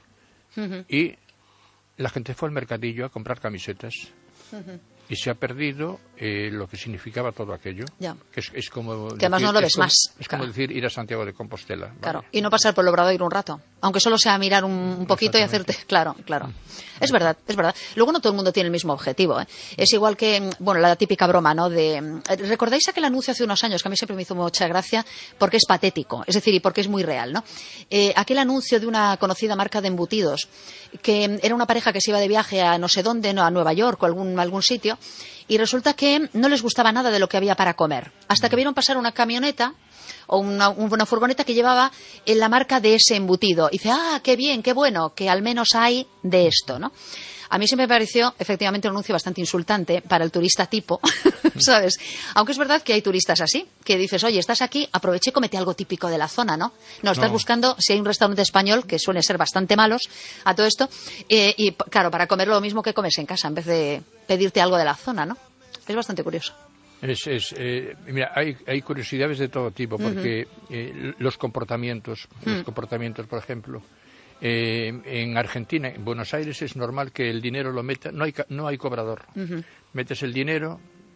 C: Y la gente fue al mercadillo a comprar camisetas. Y se ha perdido eh, lo que significaba todo aquello.
A: Ya.
C: Que es, es como
A: Que además
C: decir-
A: no lo
C: es
A: ves
C: como-
A: más,
C: Es
A: claro.
C: como decir ir a Santiago de Compostela. ¿vale?
A: Claro, y no pasar por el Obradoiro un rato, aunque solo sea mirar un, un poquito y hacerte... Claro, claro. Es verdad, es verdad. Luego no todo el mundo tiene el mismo objetivo, ¿eh? Es igual que, bueno, la típica broma, ¿no? De, ¿recordáis aquel anuncio hace unos años que a mí siempre me hizo mucha gracia porque es patético, es decir, y porque es muy real, ¿no? Eh, aquel anuncio de una conocida marca de embutidos que era una pareja que se iba de viaje a no sé dónde, no, a Nueva York o algún, algún sitio, y resulta que no les gustaba nada de lo que había para comer, hasta que vieron pasar una camioneta o una, una furgoneta que llevaba en la marca de ese embutido. Y dice, ah, qué bien, qué bueno, que al menos hay de esto, ¿no? A mí siempre me pareció, efectivamente, un anuncio bastante insultante para el turista tipo, ¿sabes? Aunque es verdad que hay turistas así, que dices, oye, estás aquí, aproveché y comete algo típico de la zona, ¿no? No, estás
C: No.
A: buscando si hay un restaurante español, que suele ser bastante malos a todo esto, eh, y p- claro, para comer lo mismo que comes en casa, en vez de pedirte algo de la zona, ¿no? Es bastante curioso.
C: Es, es, eh, mira, hay, hay curiosidades de todo tipo, porque eh, los comportamientos, los comportamientos, por ejemplo, eh, en Argentina, en Buenos Aires, es normal que el dinero lo meta, no hay, ca- no hay cobrador. Metes el dinero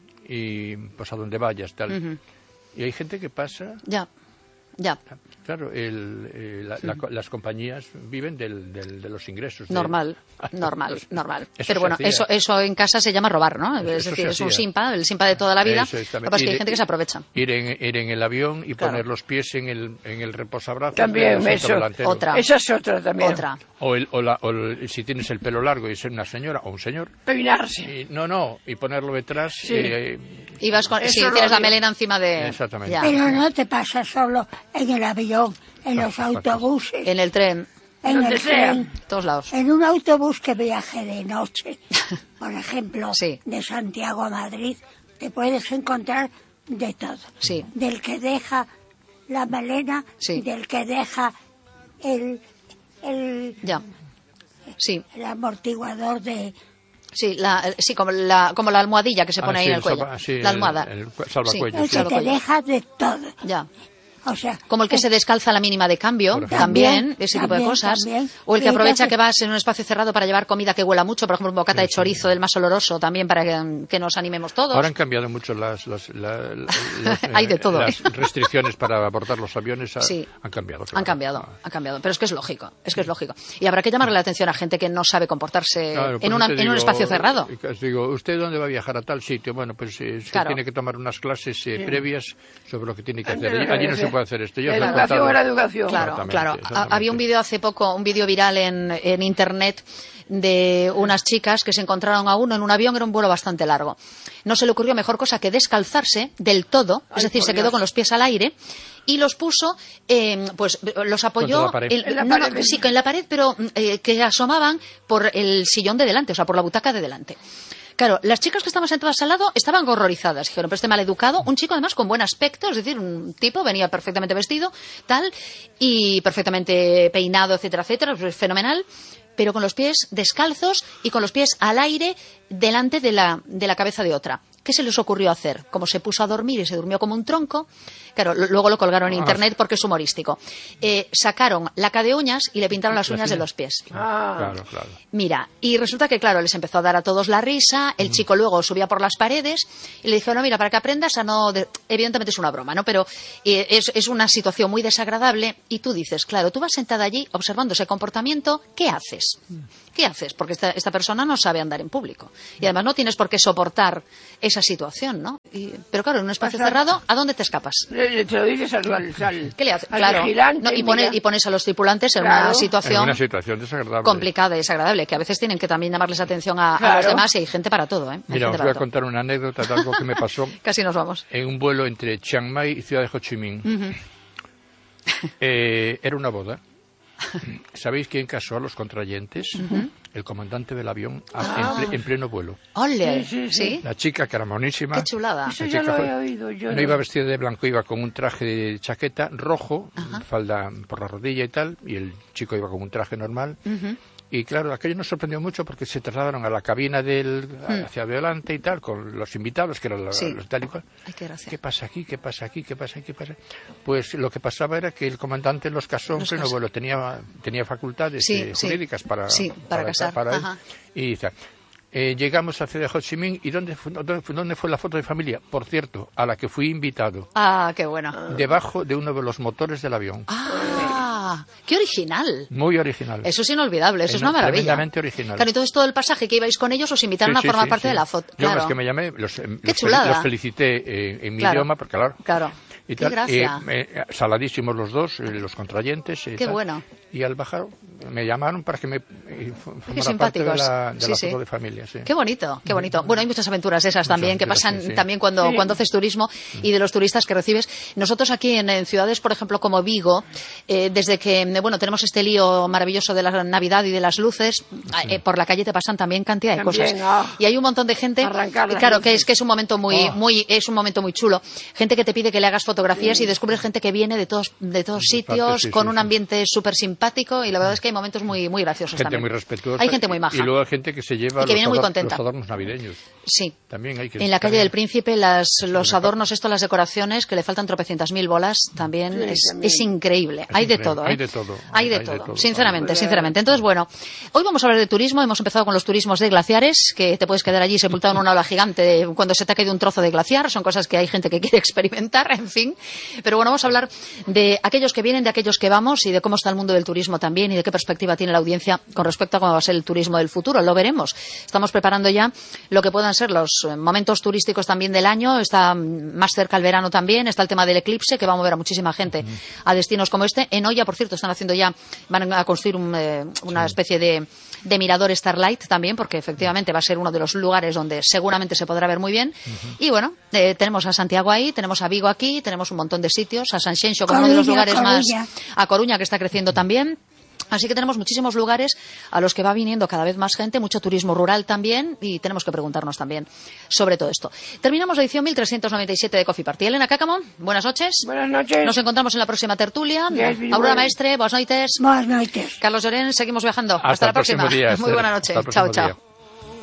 C: y pues a donde vayas, tal. Y hay gente que pasa,
A: Ya, ya.
C: claro, el, eh, la- la- las compañías viven del, del- de los ingresos. de-
A: Normal, normal, normal.
C: Eso
A: Pero
C: se
A: bueno,
C: hacía.
A: eso, eso en casa se llama robar, ¿no?
C: Eso-
A: Es
C: eso
A: decir,
C: se
A: es un
C: hacía.
A: simpa, el simpa de toda la vida.
C: Eso es,
A: Lo
C: también.
A: que pasa es que hay
C: Ir-
A: gente que se aprovecha.
C: Ir en, ir en el avión y
A: Claro.
C: poner los pies en el, en el reposabrazos
B: También,
C: del asiento
B: eso.
C: delantero.
A: Otra.
B: Esa es otra también.
A: Otra.
C: O, el, o, la- o el- si tienes el pelo largo y ser una señora o un señor.
B: Peinarse.
C: Y, no, no, y ponerlo detrás.
B: Sí.
C: eh,
A: Y vas con,
B: Eso
A: si
B: lo
A: tienes la
B: odio.
A: melena encima de...
C: Exactamente.
A: Ya.
D: Pero no te pasa solo en el avión, en los
C: Ah,
D: autobuses,
A: En el tren,
D: en
B: donde
D: el
B: sea.
D: tren.
A: todos lados.
D: En un autobús que viaje de noche, por ejemplo,
A: Sí.
D: de Santiago a Madrid, te puedes encontrar de todo.
A: Sí.
D: Del que deja la melena,
A: Sí.
D: del que deja el, el,
A: Ya. Sí,
D: el amortiguador de...
A: sí, la, sí como, la, como la almohadilla que se
C: ah,
A: pone ahí
C: sí,
A: en el cuello.
C: salva- sí,
A: la almohada.
C: El, el cu- salvacuellos,
A: Sí,
D: El
C: sí.
D: que te
A: salvacuellos.
D: deja de todo.
A: Ya.
D: O sea,
A: Como el que se descalza a la mínima de cambio,
C: Por ejemplo.
A: también,
D: También,
A: ese tipo de
D: también,
A: cosas.
D: también.
A: O el que
D: Sí,
A: aprovecha
D: ya
A: que vas en un espacio cerrado para llevar comida que huela mucho, por ejemplo, un bocata de chorizo del más oloroso, también para que, que nos animemos todos.
C: Ahora han cambiado mucho las, las, la- la- las, eh,
A: Hay de todo,
C: las
A: ¿eh?
C: restricciones para abordar los aviones. ha-
A: Sí.
C: Han cambiado. claro.
A: Han cambiado, han cambiado. Pero es que es lógico, es que es lógico. Y habrá que llamarle la atención a gente que no sabe comportarse
C: Claro, por
A: en,
C: eso
A: una-
C: te
A: en un
C: digo,
A: espacio cerrado.
C: eh, os Digo, ¿usted dónde va a viajar a tal sitio? Bueno, pues eh, se
A: Claro.
C: tiene que tomar unas clases eh, previas sobre lo que tiene que
B: Antes
C: hacer.
B: de
C: Allí no
B: hacer-
C: se puede hacer esto. Ya
B: La
C: os lo he
B: educación
C: contado.
B: era educación.
A: Claro,
C: Exactamente,
A: claro. Ha-
C: exactamente.
A: Había un vídeo hace poco, un vídeo viral en, en internet de unas chicas que se encontraron a uno en un avión, era un vuelo bastante largo. No se le ocurrió mejor cosa que descalzarse del todo, es
B: Ay,
A: decir,
B: por
A: se quedó
B: Dios.
A: con los pies al aire y los puso, eh, pues los apoyó
C: Contra la pared.
A: en,
B: En la
A: no, no,
B: pared.
A: sí, en la pared, pero eh, que asomaban por el sillón de delante, o sea, por la butaca de delante. Claro, las chicas que estaban sentadas al lado estaban horrorizadas. Dijeron, pero este mal educado, un chico además con buen aspecto, es decir, un tipo venía perfectamente vestido, tal, y perfectamente peinado, etcétera, etcétera, pues, fenomenal, pero con los pies descalzos y con los pies al aire delante de la, de la cabeza de otra. ¿Qué se les ocurrió hacer? Como se puso a dormir y se durmió como un tronco, claro, lo- luego lo colgaron en
C: Ah.
A: internet porque es humorístico. Eh, sacaron laca de uñas y le pintaron las uñas de los pies.
B: Ah,
C: Claro, claro.
A: Mira, y resulta que, claro, les empezó a dar a todos la risa, el chico luego subía por las paredes y le dijeron, no, mira, para que aprendas a no... de-". Evidentemente es una broma, ¿no? Pero eh, es, es una situación muy desagradable y tú dices, claro, tú vas sentada allí observando ese comportamiento, ¿qué haces? ¿Qué haces? Porque esta, esta persona no sabe andar en público. Y además no tienes por qué soportar esa situación, ¿no? Y- pero claro, en un espacio
B: Pasar-
A: cerrado, ¿a dónde te escapas?
B: le, le- te lo dices al, al, al-
A: ¿Qué le haces?
B: al
A: Claro,
B: vigilante,
A: no, y, pones,
B: mira.
A: y pones a los tripulantes en
B: Claro.
A: una situación...
C: En una situación desagradable.
A: complicada y desagradable, que a veces tienen que también llamarles atención a, a
B: Claro.
A: los demás y hay gente para todo, ¿eh? Hay
C: Mira,
A: gente
C: os
A: para
C: voy a
A: todo.
C: contar una anécdota de algo que me pasó
A: Casi nos vamos.
C: en un vuelo entre Chiang Mai y Ciudad de Ho Chi Minh. Eh, era una boda. ¿Sabéis quién casó a los contrayentes? El comandante del avión a- en, ple- en pleno vuelo.
A: ¡Ole!
B: Sí, sí, sí.
C: La chica, que era monísima,
A: ¡Qué chulada!
B: Eso
C: La
B: ya
C: chica
B: lo
C: fue-
B: he oído yo.
C: no iba vestida de blanco, iba con un traje de chaqueta rojo, falda por la rodilla y tal, y el chico iba con un traje normal. Y claro, aquello nos sorprendió mucho porque se trasladaron a la cabina del hacia adelante y tal, con los invitados, que eran los,
A: Sí.
C: los tal y cual.
A: Ay, qué gracia.
C: ¿Qué pasa aquí? ¿Qué pasa aquí? ¿Qué pasa aquí? ¿Qué pasa? Pues lo que pasaba era que el comandante los casó en
A: Los
C: pleno
A: casó.
C: vuelo, tenía, tenía facultades
A: Sí,
C: eh,
A: sí.
C: jurídicas para,
A: Sí, para casar,
C: para él.
A: ajá.
C: Y dice, eh, llegamos a Ciudad de Ho Chi Minh, ¿y dónde fue, dónde, fue, dónde fue la foto de familia? Por cierto, a la que fui invitado,
A: Ah, qué bueno.
C: debajo de uno de los motores del avión.
A: Ah, qué original.
C: Muy original.
A: Eso es inolvidable, eso es
C: Tremenda-
A: una maravilla.
C: tremendamente original.
A: Claro, entonces todo el pasaje que ibais con ellos os invitaron
C: Sí,
A: a
C: sí,
A: formar
C: sí,
A: parte
C: sí.
A: de la foto.
C: Yo
A: Claro.
C: los que me llamé, los, eh, los,
A: chulada.
C: los felicité eh, en mi
A: Claro.
C: idioma, porque claro.
A: Claro.
C: Y
A: Qué
C: tal,
A: gracia.
C: eh, eh, saladísimos los dos, eh, los contrayentes. eh,
A: Qué
C: tal.
A: bueno.
C: Y al bajar me llamaron para que me eh, fu- formara parte de
A: simpáticos.
C: la, de
A: Sí,
C: la
A: sí.
C: foto de familia. Sí.
A: Qué bonito, qué bonito. Bueno, hay muchas aventuras esas también que
C: aventuras,
A: pasan
C: sí, sí.
A: también cuando,
B: Sí.
A: cuando haces turismo y de los turistas que recibes. Nosotros aquí en, en ciudades, por ejemplo, como Vigo, eh, desde que, eh, bueno, tenemos este lío maravilloso de la Navidad y de las luces, eh, por la calle te pasan también cantidad de
B: También,
A: cosas.
B: ah.
A: Y hay un montón de gente,
B: Arrancar las
A: claro, que
B: luces.
A: es que es un momento muy,
C: Oh.
A: muy, es un momento muy chulo. Gente que te pide que le hagas fotografías y descubres gente que viene de todos, de todos sitios,
C: sí,
A: con
C: sí,
A: un
C: sí.
A: ambiente súper simpático y la verdad es que hay momentos muy, muy graciosos
C: Gente
A: también.
C: muy respetuosa.
A: Hay gente muy maja.
C: Y luego hay gente que se lleva
A: Y que
C: los,
A: viene muy
C: ador-
A: contenta.
C: los adornos navideños.
A: Sí.
C: También hay que
A: En la calle del
C: también-
A: Príncipe, las, los adornos, esto, las decoraciones, que le faltan tropecientas mil bolas, también,
B: Sí,
A: es,
B: también.
A: es increíble. hay de
C: increíble.
A: todo, ¿eh?
C: Hay de todo.
A: Hay de
C: Hay de
A: todo,
C: todo.
A: sinceramente,
B: Hay de-
A: sinceramente. Entonces, bueno, hoy vamos a hablar de turismo. Hemos empezado con los turismos de glaciares, que te puedes quedar allí sepultado en una ola gigante cuando se te ha caído un trozo de glaciar. Son cosas que hay gente que quiere experimentar, en fin. Pero bueno, vamos a hablar de aquellos que vienen, de aquellos que vamos y de cómo está el mundo del turismo también y de qué perspectiva tiene la audiencia con respecto a cómo va a ser el turismo del futuro. Lo veremos. Estamos preparando ya lo que puedan ser los eh, momentos turísticos también del año. Está mm, más cerca el verano también. Está el tema del eclipse, que va a mover a muchísima gente a destinos como este. En Oya, por cierto, están haciendo ya, van a construir un, eh, una especie de, de mirador Starlight también, porque efectivamente va a ser uno de los lugares donde seguramente se podrá ver muy bien. Y bueno, eh, tenemos a Santiago ahí, tenemos a Vigo aquí, tenemos un montón de sitios, a Sanxenxo como uno de los
D: Coruña,
A: lugares más,
D: Coruña.
A: a Coruña, que está creciendo también. Así que tenemos muchísimos lugares a los que va viniendo cada vez más gente, mucho turismo rural también, y tenemos que preguntarnos también sobre todo esto. Terminamos la edición mil trescientos noventa y siete de Coffee Party. Elena Cácamo, buenas noches.
B: Buenas noches.
A: Nos encontramos en la próxima tertulia.
B: Yes, very
A: Aurora
B: well.
A: Maestre, buenas noches.
D: Buenas noches.
A: Carlos Llorén, seguimos viajando.
C: Hasta
A: Hasta, la
C: el próximo
A: próxima.
C: día,
A: Muy
C: Esther.
A: buena noche.
C: Hasta el
A: Chao,
C: próximo
A: chao.
C: día.